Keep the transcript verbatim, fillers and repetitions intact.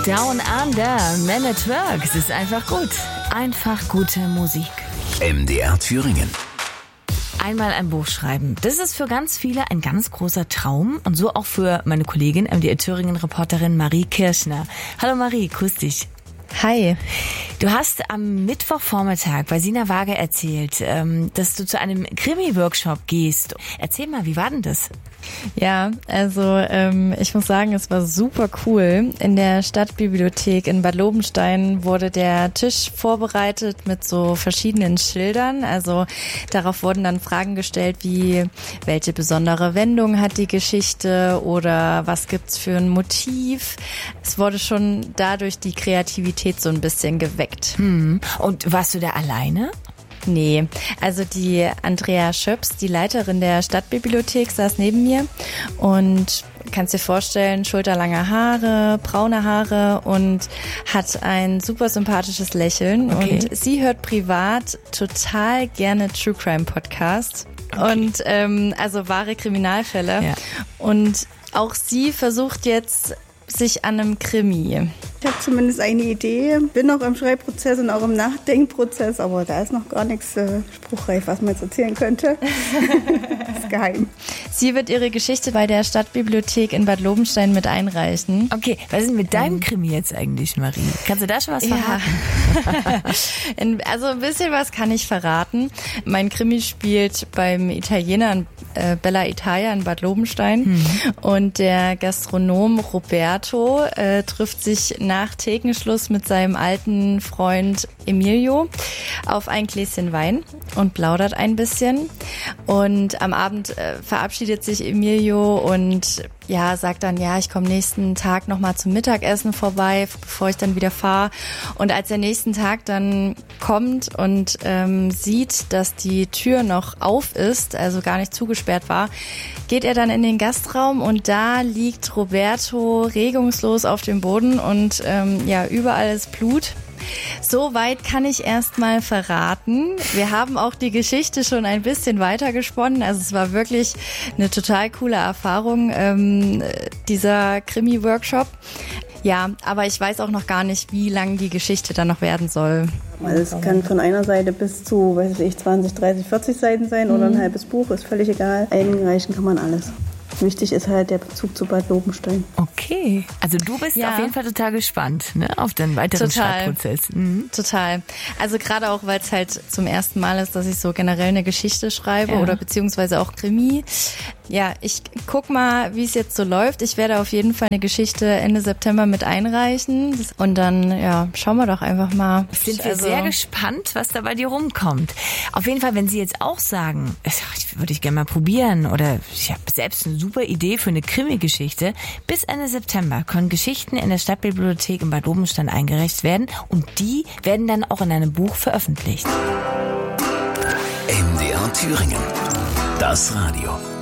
Down Under, Man at Work. Es ist einfach gut. Einfach gute Musik. M D R Thüringen. Einmal ein Buch schreiben. Das ist für ganz viele ein ganz großer Traum. Und so auch für meine Kollegin, M D R Thüringen-Reporterin Marie Kirschner. Hallo Marie, grüß dich. Hi. Du hast am Mittwochvormittag bei Sina Waage erzählt, dass du zu einem Krimi-Workshop gehst. Erzähl mal, wie war denn das? Ja, also ähm, ich muss sagen, es war super cool. In der Stadtbibliothek in Bad Lobenstein wurde der Tisch vorbereitet mit so verschiedenen Schildern. Also darauf wurden dann Fragen gestellt wie, welche besondere Wendung hat die Geschichte oder was gibt's für ein Motiv? Es wurde schon dadurch die Kreativität so ein bisschen geweckt. Hm. Und warst du da alleine? Nee, also die Andrea Schöps, die Leiterin der Stadtbibliothek, saß neben mir und kannst dir vorstellen, schulterlange Haare, braune Haare und hat ein super sympathisches Lächeln. Okay. Und sie hört privat total gerne True Crime Podcasts. Okay. Und ähm, also wahre Kriminalfälle. Ja. Und auch sie versucht jetzt sich an einem Krimi. Ich habe zumindest eine Idee, bin noch im Schreibprozess und auch im Nachdenkprozess, aber da ist noch gar nichts äh, spruchreif, was man jetzt erzählen könnte. Das ist geheim. Sie wird ihre Geschichte bei der Stadtbibliothek in Bad Lobenstein mit einreichen. Okay, was ist denn mit deinem Krimi jetzt eigentlich, Marie? Kannst du da schon was verraten? Ja. Also ein bisschen was kann ich verraten. Mein Krimi spielt beim Italiener äh, Bella Italia in Bad Lobenstein. Mhm. Und der Gastronom Roberto äh, trifft sich nach Thekenschluss mit seinem alten Freund Emilio auf ein Gläschen Wein und plaudert ein bisschen. Und am Abend äh, verabschiedet sich Emilio und ja, sagt dann, ja, ich komme nächsten Tag nochmal zum Mittagessen vorbei, bevor ich dann wieder fahre. Und als der nächsten Tag dann kommt und ähm, sieht, dass die Tür noch auf ist, also gar nicht zugesperrt war, geht er dann in den Gastraum und da liegt Roberto regungslos auf dem Boden und ähm, ja, überall ist Blut. So weit kann ich erst mal verraten. Wir haben auch die Geschichte schon ein bisschen weiter gesponnen. Also es war wirklich eine total coole Erfahrung, ähm, dieser Krimi-Workshop. Ja, aber ich weiß auch noch gar nicht, wie lang die Geschichte dann noch werden soll. Also es kann von einer Seite bis zu, weiß ich, zwanzig, dreißig, vierzig Seiten sein oder ein halbes Buch, ist völlig egal. Einreichen kann man alles. Wichtig ist halt der Bezug zu Bad Lobenstein. Okay, also du bist ja. auf jeden Fall total gespannt, ne, auf den weiteren Total. Schreibprozess. Mhm. Total. Also gerade auch, weil es halt zum ersten Mal ist, dass ich so generell eine Geschichte schreibe Ja. oder beziehungsweise auch Krimi. Ja, ich guck mal, wie es jetzt so läuft. Ich werde auf jeden Fall eine Geschichte Ende September mit einreichen und dann, ja, schauen wir doch einfach mal. Sind wir also, sehr gespannt, was da bei dir rumkommt. Auf jeden Fall, wenn Sie jetzt auch sagen, ich würde ich gerne mal probieren oder ich habe selbst eine super Idee für eine Krimi-Geschichte, bis Ende September können Geschichten in der Stadtbibliothek in Bad Lobenstein eingereicht werden und die werden dann auch in einem Buch veröffentlicht. M D R Thüringen. Das Radio.